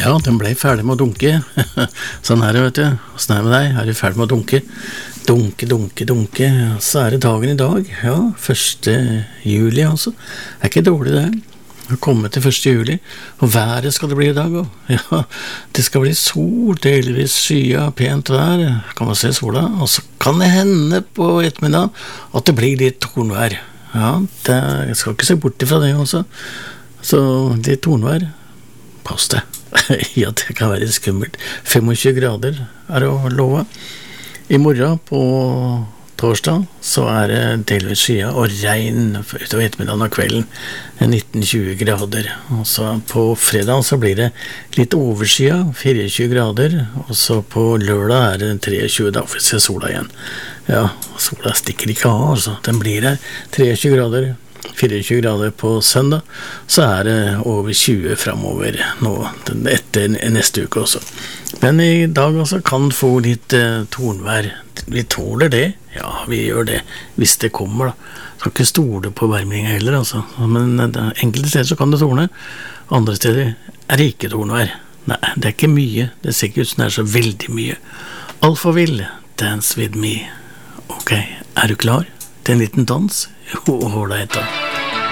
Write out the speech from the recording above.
Ja, den ble ferdig med å dunke. Sånn er det, vet du. Sånn er det med deg. Er du ferdig med å dunke? Dunke, dunke, dunke. Så er det dagen i dag. Ja, 1. juli altså. Det er ikke dårlig det. Vi har kommet til 1. juli. Og været skal det bli i dag også. Ja, det skal bli sol, delvis skya, pent vær. Kan man se sola. Og så kan det hende på ettermiddag at det blir litt tornvær. Ja, jeg skal ikke se bort ifra det også. Så litt tornvær. Pass det. Ja, det kan være skummelt. 25 grader er det å love. I morgen på torsdag så er det delvis skya og regn utover ettermiddagen og kvelden. 19-20 grader. Og så på fredag så blir det litt overskya, 24 grader. Og så på lørdag er det 23, da får vi se sola igjen. Ja, sola stikker ikke av, altså. Den blir her. 23 grader. 24 grader på søndag, så er det over 20 fremover nå, etter neste uke også. Men i dag også kan få litt tornvær. Vi tåler det, ja, vi gjør det, hvis det kommer da. Skal ikke stole på varmingen heller, altså. Men enkelte steder så kan det torne, andre steder er det ikke tornvær. Nei, det er ikke mye, det ser ikke ut som det er så veldig mye. Alphaville, Dance With Me. Ok, er du klar til en liten dans? Jo, hold deg etter.